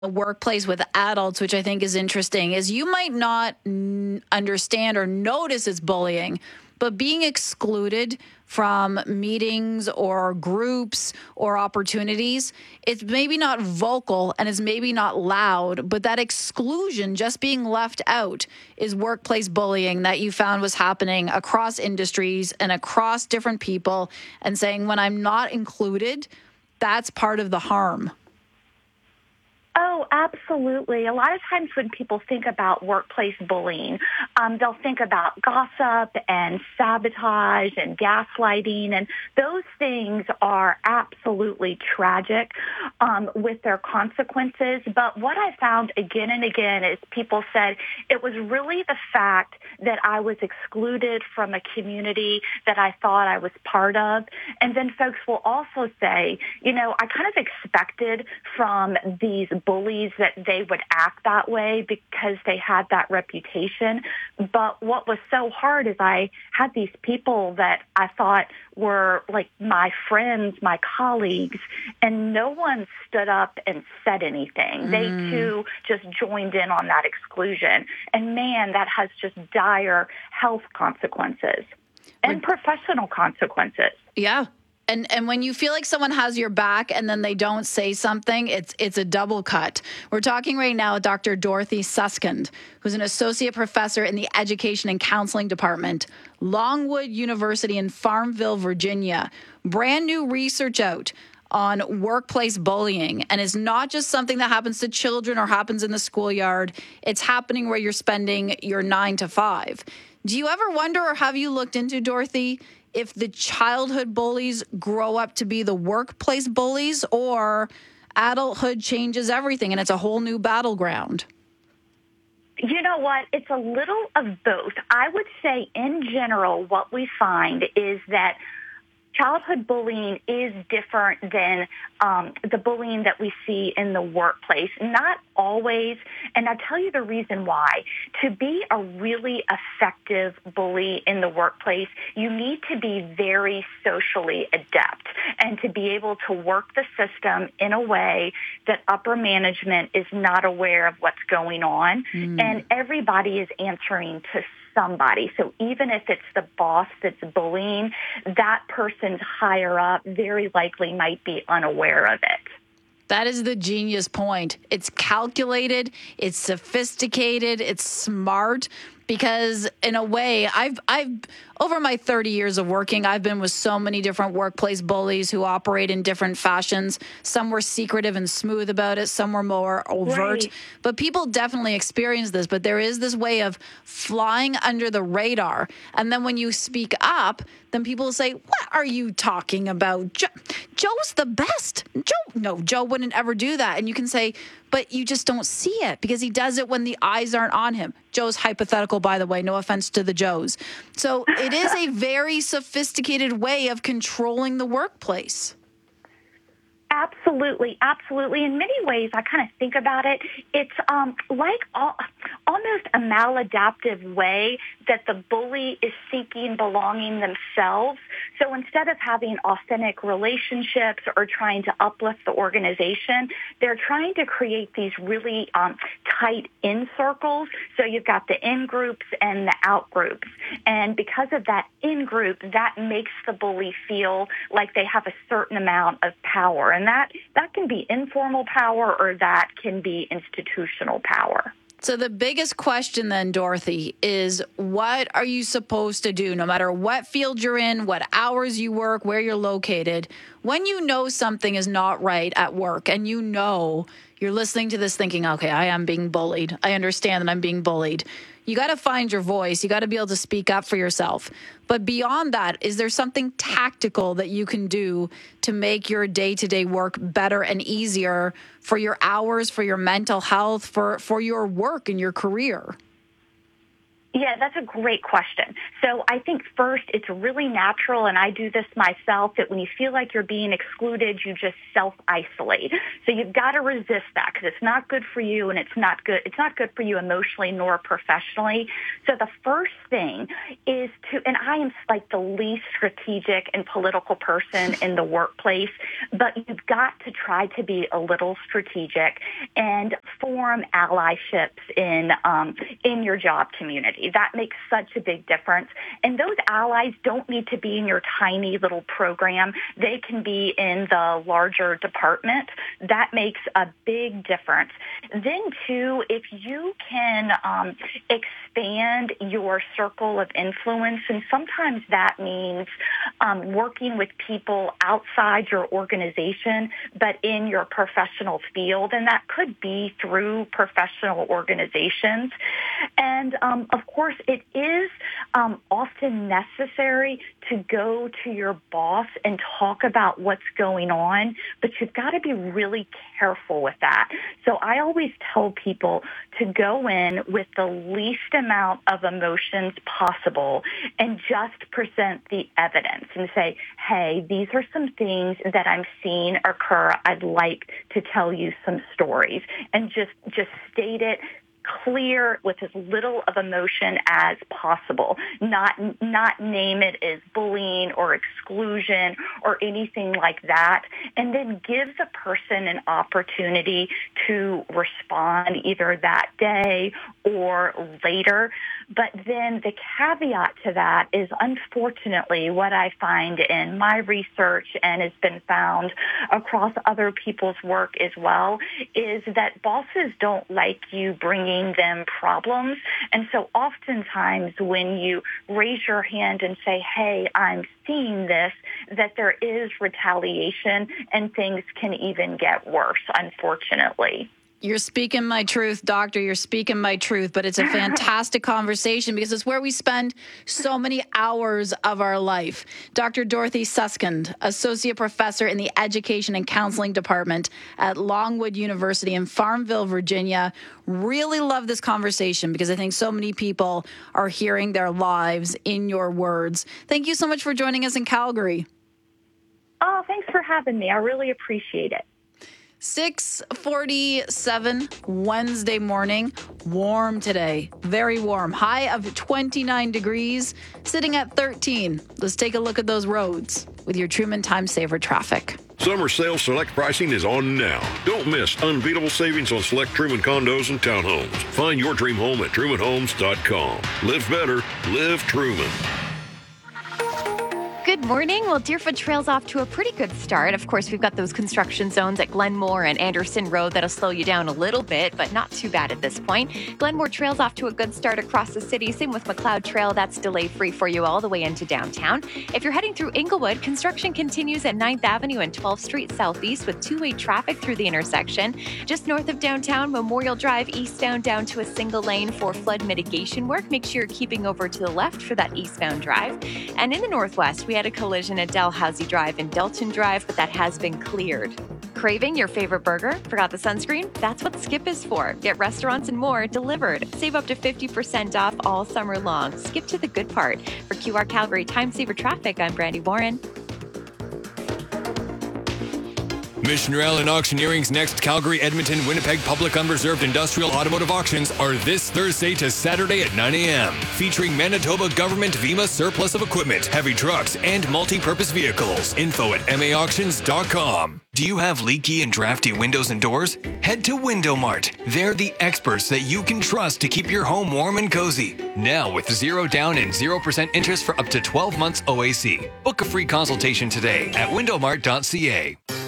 the workplace with adults, which I think is interesting, is you might not understand or notice it's bullying, but being excluded from meetings or groups or opportunities, it's maybe not vocal and it's maybe not loud, but that exclusion, just being left out, is workplace bullying that you found was happening across industries and across different people, and saying, when I'm not included, that's part of the harm. Oh, absolutely. A lot of times when people think about workplace bullying, they'll think about gossip and sabotage and gaslighting, and those things are absolutely tragic with their consequences. But what I found again and again is people said it was really the fact that I was excluded from a community that I thought I was part of. And then folks will also say, I kind of expected from these bullies that they would act that way because they had that reputation. But what was so hard is I had these people that I thought were like my friends, my colleagues, and no one stood up and said anything. They too just joined in on that exclusion. And man, that has just dire health consequences and professional consequences. Yeah. And when you feel like someone has your back and then they don't say something, it's a double cut. We're talking right now with Dr. Dorothy Susskind, who's an associate professor in the Education and Counseling Department, Longwood University in Farmville, Virginia. Brand new research out on workplace bullying. And it's not just something that happens to children or happens in the schoolyard. It's happening where you're spending your 9 to 5. Do you ever wonder, or have you looked into, Dorothy, if the childhood bullies grow up to be the workplace bullies, or adulthood changes everything and it's a whole new battleground? You know what? It's a little of both. I would say in general, what we find is that childhood bullying is different than the bullying that we see in the workplace. Not always, and I'll tell you the reason why. To be a really effective bully in the workplace, you need to be very socially adept and to be able to work the system in a way that upper management is not aware of what's going on, and everybody is answering to somebody. So even if it's the boss that's bullying, that person's higher up very likely might be unaware of it. That is the genius point. It's calculated, it's sophisticated, it's smart, because in a way, I've over my 30 years of working, I've been with so many different workplace bullies who operate in different fashions. Some were secretive and smooth about it. Some were more overt. Right. But people definitely experience this. But there is this way of flying under the radar. And then when you speak up, then people say, what are you talking about? Joe's the best. Joe wouldn't ever do that. And you can say, but you just don't see it because he does it when the eyes aren't on him. Joe's hypothetical, by the way, no offense to the Joes. So it is a very sophisticated way of controlling the workplace. Absolutely, absolutely. In many ways, I kind of think about it, it's like almost a maladaptive way that the bully is seeking belonging themselves. So instead of having authentic relationships or trying to uplift the organization, they're trying to create these really tight in circles. So you've got the in groups and the out groups. And because of that in group, that makes the bully feel like they have a certain amount of power. And that can be informal power or that can be institutional power. So the biggest question then, Dorothy, is what are you supposed to do, no matter what field you're in, what hours you work, where you're located, when you know something is not right at work and you're listening to this thinking, okay, I am being bullied. I understand that I'm being bullied. You got to find your voice. You got to be able to speak up for yourself. But beyond that, is there something tactical that you can do to make your day-to-day work better and easier for your hours, for your mental health, for your work and your career? Yeah, that's a great question. So I think first it's really natural, and I do this myself, that when you feel like you're being excluded, you just self-isolate. So you've got to resist that because it's not good for you, and it's not good for you emotionally nor professionally. So the first thing is and I am like the least strategic and political person in the workplace, but you've got to try to be a little strategic and form allyships in your job community. That makes such a big difference. And those allies don't need to be in your tiny little program. They can be in the larger department. That makes a big difference. Then, too, if you can expand your circle of influence, and sometimes that means working with people outside your organization, but in your professional field, and that could be through professional organizations. And, of course, it is often necessary to go to your boss and talk about what's going on, but you've got to be really careful with that. So I always tell people to go in with the least amount of emotions possible and just present the evidence and say, hey, these are some things that I'm seeing occur. I'd like to tell you some stories, and just state it clear with as little of emotion as possible, not name it as bullying or exclusion or anything like that, and then give the person an opportunity to respond either that day or later. But then the caveat to that is, unfortunately, what I find in my research and has been found across other people's work as well, is that bosses don't like you bringing them problems. And so oftentimes when you raise your hand and say, hey, I'm seeing this, that there is retaliation and things can even get worse, unfortunately. You're speaking my truth, doctor. You're speaking my truth. But it's a fantastic conversation because it's where we spend so many hours of our life. Dr. Dorothy Susskind, associate professor in the Education and Counseling Department at Longwood University in Farmville, Virginia. Really love this conversation because I think so many people are hearing their lives in your words. Thank you so much for joining us in Calgary. Oh, thanks for having me. I really appreciate it. 6:47 Wednesday morning. Warm today. Very warm. High of 29 degrees, sitting at 13. Let's take a look at those roads with your Truman Time Saver traffic. Summer sales select pricing is on now. Don't miss unbeatable savings on select Truman condos and townhomes. Find your dream home at trumanhomes.com. Live better. Live Truman. Good morning. Well, Deerfoot Trail's off to a pretty good start. Of course, we've got those construction zones at Glenmore and Anderson Road that'll slow you down a little bit, but not too bad at this point. Glenmore Trail's off to a good start across the city. Same with McLeod Trail. That's delay-free for you all the way into downtown. If you're heading through Inglewood, construction continues at 9th Avenue and 12th Street Southeast with two-way traffic through the intersection. Just north of downtown, Memorial Drive eastbound down to a single lane for flood mitigation work. Make sure you're keeping over to the left for that eastbound drive. And in the northwest, we had a collision at Dalhousie Drive and Delton Drive, but that has been cleared. Craving your favorite burger? Forgot the sunscreen? That's what Skip is for. Get restaurants and more delivered. Save up to 50% off all summer long. Skip to the good part. For QR Calgary Time Saver Traffic, I'm Brandy Warren. Mission Rail and Auctioneering's next Calgary, Edmonton, Winnipeg Public Unreserved Industrial Automotive Auctions are this Thursday to Saturday at 9 a.m. featuring Manitoba Government VEMA surplus of equipment, heavy trucks, and multi-purpose vehicles. Info at maauctions.com. Do you have leaky and drafty windows and doors? Head to Window Mart. They're the experts that you can trust to keep your home warm and cozy. Now with 0 down and 0% interest for up to 12 months OAC. Book a free consultation today at windowmart.ca.